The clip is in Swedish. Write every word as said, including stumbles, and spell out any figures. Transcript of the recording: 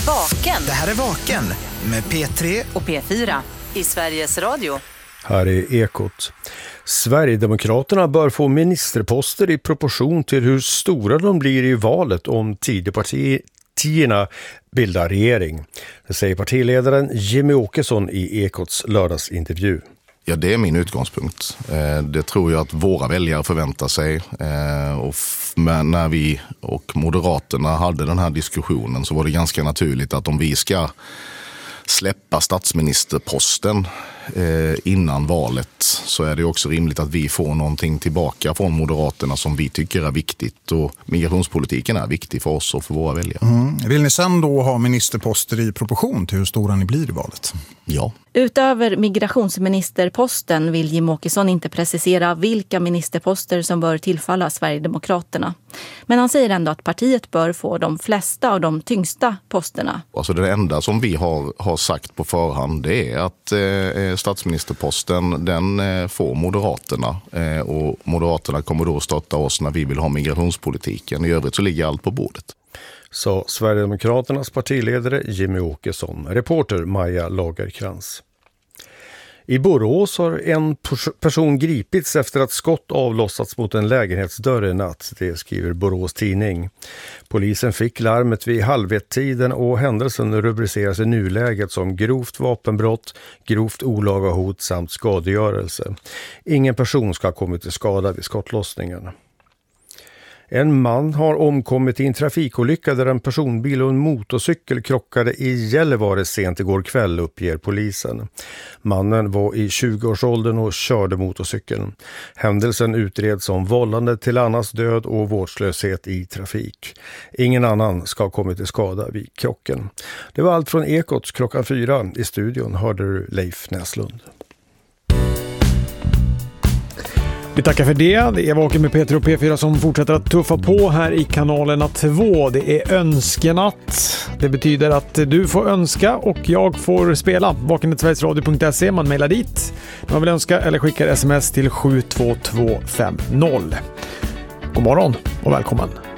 Vaken. Det här är Vaken med P tre och P fyra i Sveriges Radio. Här är Ekot. Sverigedemokraterna bör få ministerposter i proportion till hur stora de blir i valet om Tidöpartierna bildar regering. Det säger partiledaren Jimmie Åkesson i Ekots lördagsintervju. Ja, det är min utgångspunkt. Det tror jag att våra väljare förväntar sig. Och när vi och Moderaterna hade den här diskussionen så var det ganska naturligt att om vi ska släppa statsministerposten innan valet så är det också rimligt att vi får någonting tillbaka från Moderaterna som vi tycker är viktigt, och migrationspolitiken är viktig för oss och för våra väljare. Mm. Vill ni sen då ha ministerposter i proportion till hur stora ni blir i valet? Ja. Utöver migrationsministerposten vill Jimmie Åkesson inte precisera vilka ministerposter som bör tillfalla Sverigedemokraterna. Men han säger ändå att partiet bör få de flesta av de tyngsta posterna. Alltså det enda som vi har, har sagt på förhand, det är att eh, statsministerposten den eh, får Moderaterna. Eh, och Moderaterna kommer då stötta oss när vi vill ha migrationspolitiken. I övrigt så ligger allt på bordet. Så Sverigedemokraternas partiledare Jimmie Åkesson, reporter Maja Lagerkrans. I Borås har en person gripits efter att skott avlossats mot en lägenhetsdörr i natt, det skriver Borås tidning. Polisen fick larmet vid halvett-tiden och händelsen rubriceras i nuläget som grovt vapenbrott, grovt olaga hot samt skadegörelse. Ingen person ska ha kommit till skada vid skottlossningen. En man har omkommit i en trafikolycka där en personbil och en motorcykel krockade i Gällivare sent igår kväll, uppger polisen. Mannen var i tjugoårsåldern och körde motorcykeln. Händelsen utreds som vållande till annans död och vårdslöshet i trafik. Ingen annan ska ha kommit till skada vid krocken. Det var allt från Ekots klockan fyra. I studion hörde du Leif Näslund. Vi tackar för det. Det är Vaken med P tre och P fyra som fortsätter att tuffa på här i kanalerna två. Det är önskenatt. Det betyder att du får önska och jag får spela. vaken punkt sveriges radio punkt se. Man mejlar dit. Man vill önska eller skickar sms till sju två två fem noll. God morgon och välkommen.